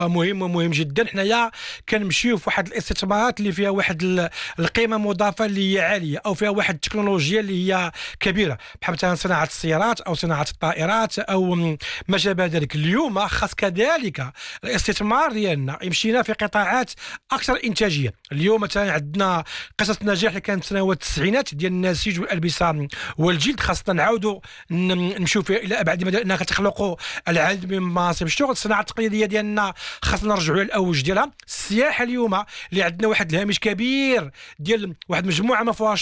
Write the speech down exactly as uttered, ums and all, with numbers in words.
مهم مهم جدا. حنايا كنمشيو في واحد الاستثمارات اللي فيها واحد ال- القيمه المضافه اللي هي عاليه، او فيها واحد التكنولوجيا اللي هي كبيره، بحال مثلا صناعه السيارات او صناعه الطائرات او م- ما شابه ذلك. اليوم خاص كذلك الاستثمار ديالنا يمشينا في قطاعات اكثر انتاجيه. اليوم مثلا عندنا قصص نجاح اللي كانت في سنوات التسعينات ديال النسيج والالبسه والجلد، خاصنا نعاودوا ن- نمشيو فيها الى ابعد مدى، لانها كتخلق العديد من مناصب الشغل. الصناعه التقليديه ديالنا خاصنا نرجعوا للاوج ديالها. السياحه اليوم اللي عندنا واحد الهامش كبير ديال واحد المجموعه ما فيهاش